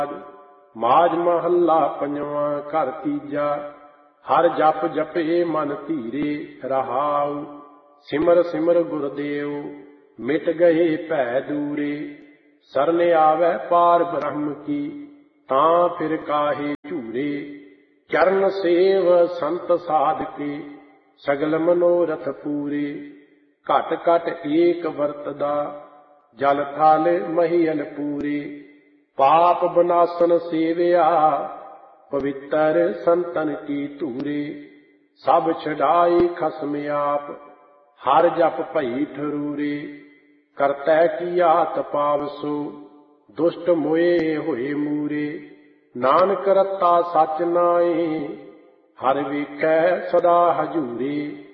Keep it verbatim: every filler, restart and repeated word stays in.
ਮਾਝ ਮਹੱਲਾ ਪੰਜਵਾਂ ਘਰ ਤੀਜਾ। ਹਰ ਜਪ ਜਪੇ ਮਨ ਧੀਰੇ ਰਹਾਉ। ਸਿਮਰ ਸਿਮਰ ਗੁਰਦੇਵ ਮਿਟ ਗਏ ਭੈ ਦੂਰੇ। ਸਰਨ ਆਵੈ ਪਾਰ ਬ੍ਰਹਮ ਕੀ ਤਾਂ ਫਿਰ ਕਾਹੇ ਝੂਰੇ। ਚਰਨ ਸੇਵ ਸੰਤ ਸਾਧਕੇ ਸਗਲ ਮਨੋਰਥ ਪੂਰੇ। ਘਟ ਘਟ ਏਕ ਵਰਤਦਾ ਜਲ ਥਲ ਮਹੀਲ ਪੂਰੇ। ਪਾਪ ਬਨਾਸਨ ਸੇਵਿਆ ਪਵਿੱਤਰ ਸੰਤਨ ਕੀ ਧੂਰੇ। ਸਭ ਛਡਾਈ ਖਸਮ ਆਪ ਹਰ ਜਪ ਭਈ ਠਰੂਰੇ। ਕਰਤੈ ਕੀ ਆਤ ਪਾਵਸੋ ਦੁਸ਼ਟ ਮੋਏ ਹੋਏ ਮੂਰੇ। ਨਾਨਕ ਰਤਾ ਸਚ ਨਾਏ ਹਰ ਵੇਖੈ ਸਦਾ ਹਜੂਰੇ।